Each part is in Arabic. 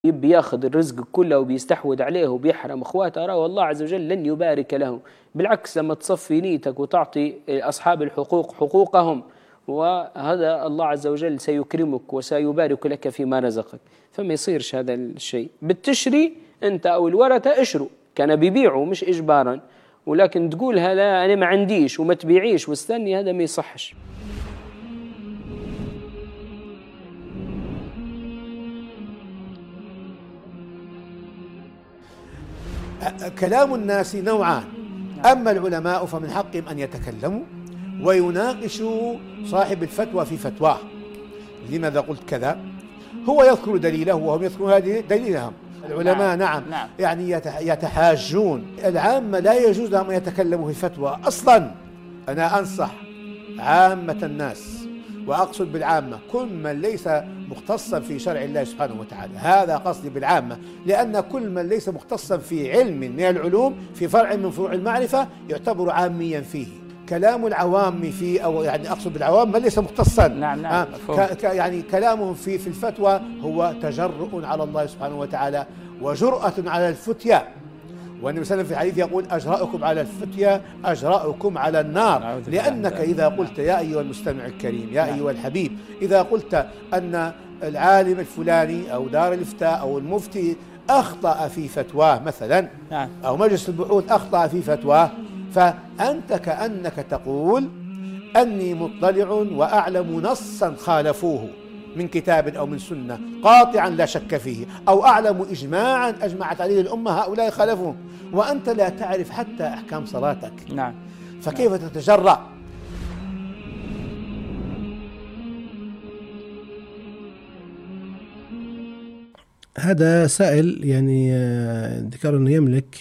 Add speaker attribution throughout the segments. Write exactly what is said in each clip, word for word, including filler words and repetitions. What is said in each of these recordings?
Speaker 1: يبي ياخذ الرزق كله وبيستحوذ عليه وبيحرم اخواته، أراه الله عز وجل لن يبارك له. بالعكس لما تصفي نيتك وتعطي أصحاب الحقوق حقوقهم، وهذا الله عز وجل سيكرمك وسيبارك لك فيما رزقك. فما يصيرش هذا الشيء بالتشري أنت أو الورثة. اشروا، كان بيبيعوا مش إجبارا، ولكن تقول هذا أنا ما عنديش وما تبيعيش واستني، هذا ما يصحش.
Speaker 2: كلام الناس نوعان، أما العلماء فمن حقهم أن يتكلموا ويناقشوا صاحب الفتوى في فتواه. لماذا قلت كذا؟ هو يذكر دليله وهم يذكرون هذه دليلهم. العلماء نعم, نعم يعني يتحاجون. العامة لا يجوز لهم أن يتكلموا في فتوى أصلا. أنا أنصح عامة الناس، وأقصد بالعامة كل من ليس مختصا في شرع الله سبحانه وتعالى، هذا قصدي بالعامة، لأن كل من ليس مختصا في علم من العلوم في فرع من فروع المعرفة يعتبر عاميا فيه. كلام العوام فيه، أو يعني أقصد بالعوام من ليس مختصا، نعم نعم آه ك يعني كلامهم في في الفتوى هو تجرؤ على الله سبحانه وتعالى وجرأة على الفتيا. والنبي صلى الله عليه وسلم في الحديث يقول: أجرأكم على الفتيا أجرأكم على النار. لأنك إذا قلت يا أيها المستمع الكريم، يا أيها الحبيب، إذا قلت أن العالم الفلاني أو دار الإفتاء أو المفتي أخطأ في فتواه مثلا، أو مجلس البحوث أخطأ في فتواه، فأنت كأنك تقول أني مطلع وأعلم نصا خالفوه من كتاب أو من سنة قاطعا لا شك فيه، أو أعلم إجماعا أجمعت عليه الأمة هؤلاء خالفوه، وأنت لا تعرف حتى أحكام صلاتك. نعم. فكيف نعم. تتجرأ؟
Speaker 3: هذا سائل يعني ذكر أنه يملك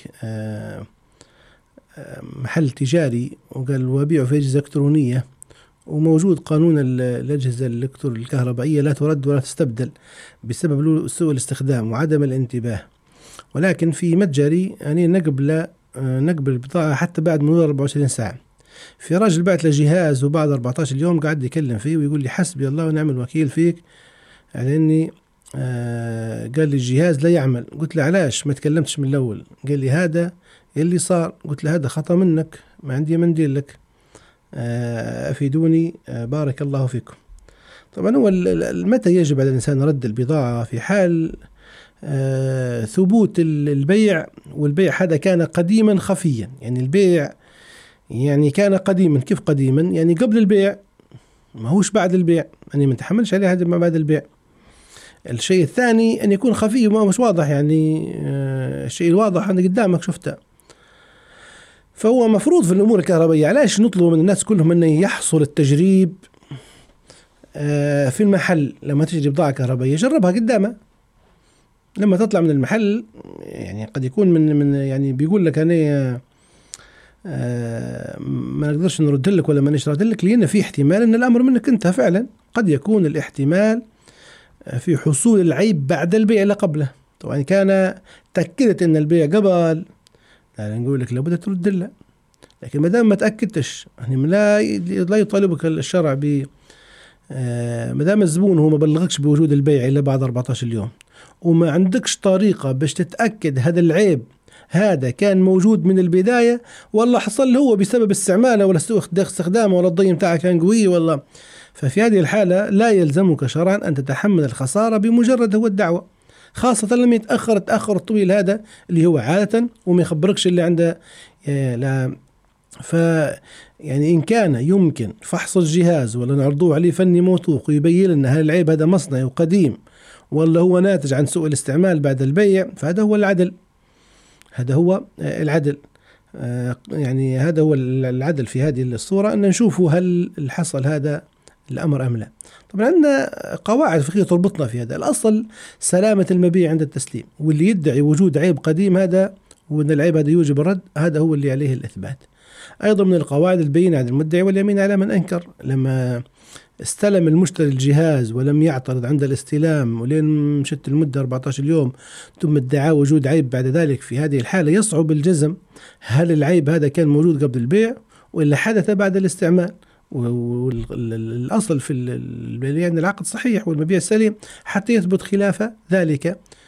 Speaker 3: محل تجاري، وقال وبيعه في أجهزة إلكترونية، وموجود قانون الأجهزة الكهربائية لا ترد ولا تستبدل بسبب سوء الاستخدام وعدم الانتباه، ولكن في متجري يعني نقبل نقبل البضاعة حتى بعد مرور أربعة وعشرين ساعة. في راجل بعت له جهاز وبعد أربعة عشر يوم قاعد يكلم فيه ويقول لي حسبي الله ونعم الوكيل فيك، يعني إني آه قال لي الجهاز لا يعمل. قلت له علاش ما تكلمتش من الأول؟ قال لي هذا اللي صار. قلت له هذا خطأ منك، ما عندي منديل لك، أفيدوني بارك الله فيكم. طبعا هو متى يجب على الإنسان رد البضاعة؟ في حال ثبوت البيع، والبيع هذا كان قديما خفيا. يعني البيع يعني كان قديما. كيف قديما؟ يعني قبل البيع، ما هوش بعد البيع، يعني ما نتحملش عليه هذا ما بعد البيع. الشيء الثاني أن يكون خفي وما مش واضح، يعني الشيء الواضح أنا قدامك شفته. فهو مفروض في الأمور الكهربائية علاش نطلب من الناس كلهم أن يحصل التجريب في المحل. لما تجري بضاعة كهربائية جربها قدامه، لما تطلع من المحل يعني قد يكون من من يعني بيقول لك أنا ما نقدرش نرد لك ولا ما نشرد لك، لأن في احتمال أن الأمر منك أنت فعلا. قد يكون الاحتمال في حصول العيب بعد البيع لا قبله. طبعا كان تأكدت أن البيع قبل، يعني نقول لك لابد ترد له. لكن ما دام ما تأكدتش، يعني لا لا يطالبك الشرع ب ما دام الزبون هو ما بلغكش بوجود البيع إلا بعد أربعة عشر يوم، وما عندكش طريقة باش تتأكد هذا العيب هذا كان موجود من البداية ولا حصل هو بسبب استعماله ولا سوء استخدامه ولا الضي متاعه كان قوي ولا. ففي هذه الحالة لا يلزمك شرعا أن تتحمل الخسارة بمجرد هو الدعوة، خاصة لما يتأخر التأخر الطويل هذا اللي هو عادة وما يخبركش اللي عنده. لا ف يعني إن كان يمكن فحص الجهاز ولا نعرضوه عليه فني موثوق ويبين لنا هل العيب هذا مصنعي وقديم ولا هو ناتج عن سوء الاستعمال بعد البيع، فهذا هو العدل. هذا هو العدل يعني هذا هو العدل في هذه الصورة، أن نشوفوا هل حصل هذا الأمر أم لا. طبعا عندنا قواعد فقهية تربطنا في هذا. الأصل سلامة المبيع عند التسليم، واللي يدعي وجود عيب قديم هذا وأن العيب هذا يوجب الرد، هذا هو اللي عليه الإثبات. أيضا من القواعد البينة على المدعي واليمين على من أنكر. لما استلم المشتري الجهاز ولم يعترض عند الاستلام ولين مشت المدة أربعة عشر يوم ثم ادعى وجود عيب بعد ذلك، في هذه الحالة يصعب الجزم هل العيب هذا كان موجود قبل البيع ولا حدث بعد الاستعمال. والأصل في يعني العقد صحيح والمبيع سليم حتى يثبت خلاف ذلك.